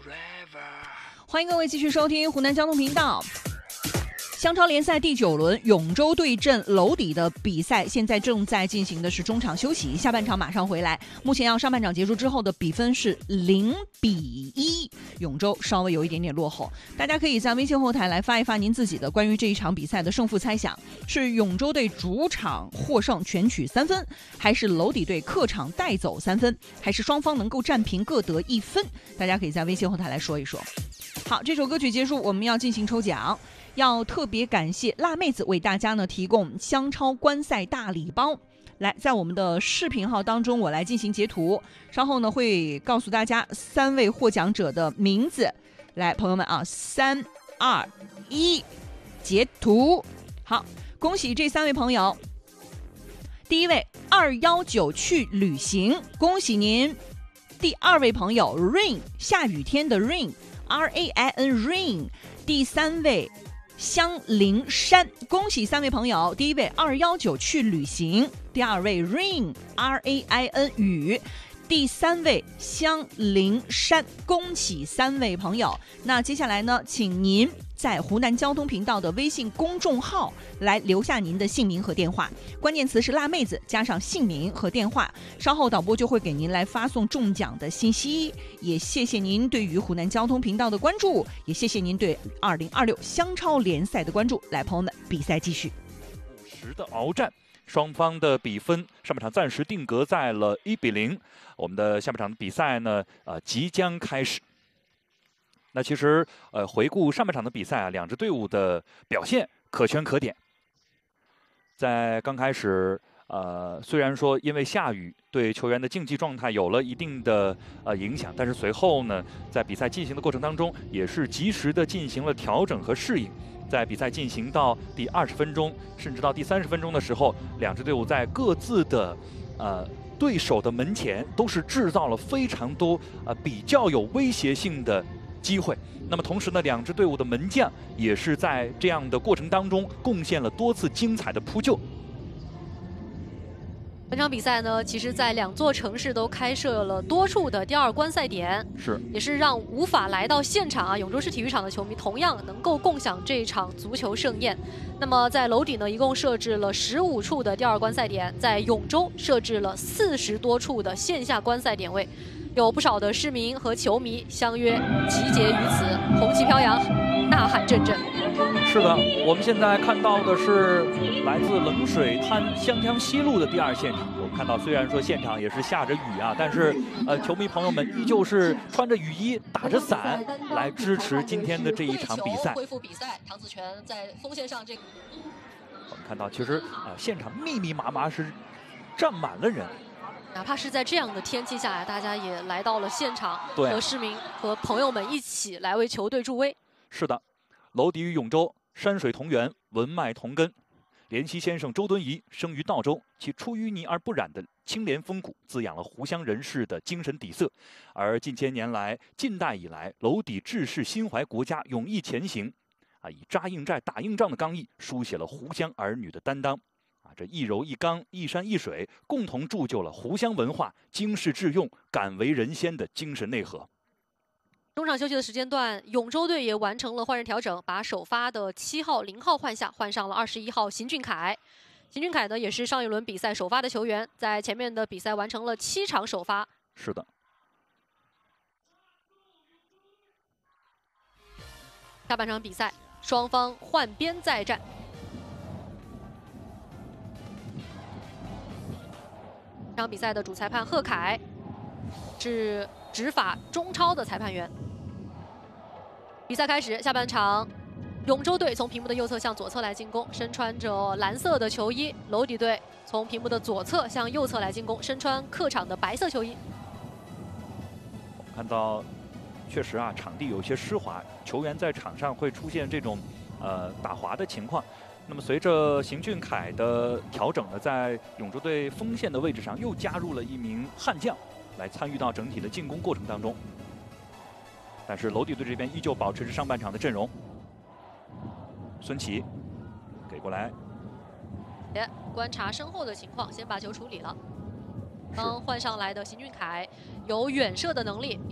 欢迎各位继续收听湖南交通频道。湘超联赛第9轮，永州对阵娄底的比赛现在正在进行的是中场休息，下半场马上回来。目前上半场结束之后的比分是0-1，永州稍微有一点点落后。大家可以在微信后台来发一发您自己的关于这一场比赛的胜负猜想，是永州队主场获胜全取3分，还是娄底队客场带走3分，还是双方能够战平各得1分？大家可以在微信后台来说一说。好，这首歌曲结束，我们要进行抽奖。要特别感谢辣妹子为大家呢提供湘超观赛大礼包。来，在我们的视频号当中，我来进行截图，稍后呢会告诉大家3位获奖者的名字。来，朋友们啊，3、2、1，截图。好，恭喜这3位朋友。第一位219去旅行，恭喜您。第2位朋友 Rain 下雨天的 Rain，RAIN Rain。第3位香菱山，恭喜3位朋友。第1位219去旅行，第2位 Rain RAIN 雨，第3位香菱山，恭喜3位朋友。那接下来呢，请您在湖南交通频道的微信公众号来留下您的姓名和电话，关键词是辣妹子加上姓名和电话，稍后导播就会给您来发送中奖的信息。也谢谢您对于湖南交通频道的关注，也谢谢您对2026湘超联赛的关注。来，朋友们，比赛继续。 50的鏖战，双方的比分上半场暂时定格在了1-0。我们的下半场的比赛呢，即将开始。那其实回顾上半场的比赛啊，两支队伍的表现可圈可点。在刚开始，虽然说因为下雨对球员的竞技状态有了一定的影响，但是随后呢，在比赛进行的过程当中，也是及时的进行了调整和适应。在比赛进行到第20分钟，甚至到第30分钟的时候，两支队伍在各自的对手的门前都是制造了非常多比较有威胁性的机会。那么同时呢，两支队伍的门将也是在这样的过程当中贡献了多次精彩的扑救。 本场比赛呢，其实在2座城市都开设了多处的第2观赛点，也是让无法来到现场永州市体育场的球迷同样能够共享这一场足球盛宴。那么在娄底呢，一共设置了15处的第2观赛点，在永州设置了40多处的线下观赛点位，有不少的市民和球迷相约集结于此，红旗飘扬，呐喊阵阵。 是的，我们现在看到的是来自冷水滩湘江西路的第2现场。我们看到，虽然说现场也是下着雨但是球迷朋友们依旧是穿着雨衣、打着伞来支持今天的这一场比赛。 恢复比赛，唐子权在锋线上我们看到，其实现场密密麻麻是站满了人。 哪怕是在这样的天气下大家也来到了现场，和市民和朋友们一起来为球队助威。 是的，娄底与永州山水同源，文脉同根。怜惜先生周敦颐生于道州，其出淤泥而不染的清廉风骨，滋养了湖湘人士的精神底色。而近千年来，近代以来，娄底志士心怀国家，勇毅前行，以扎硬寨、打硬仗的刚毅，书写了湖湘儿女的担当。这一柔一刚、一山一水，共同铸就了湖湘文化经世致用、敢为人先的精神内核。 中场休息的时间段，永州队也完成了换人调整，把首发的7号、0号换下，换上了21号邢俊凯。邢俊凯呢，也是上一轮比赛首发的球员，在前面的比赛完成了7场首发。 是的。 下半场比赛，双方换边再战。这场比赛的主裁判贺凯是执法中超的裁判员。比赛开始，下半场，永州队从屏幕的右侧向左侧来进攻，身穿着蓝色的球衣；娄底队从屏幕的左侧向右侧来进攻，身穿客场的白色球衣。 我们看到，确实场地有些湿滑，球员在场上会出现这种打滑的情况。那么随着邢俊凯的调整呢，在永州队锋线的位置上又加入了一名悍将，来参与到整体的进攻过程当中。但是娄底队这边依旧保持着上半场的阵容。孙琦给过来， 观察身后的情况，先把球处理了。刚换上来的邢俊凯有远射的能力。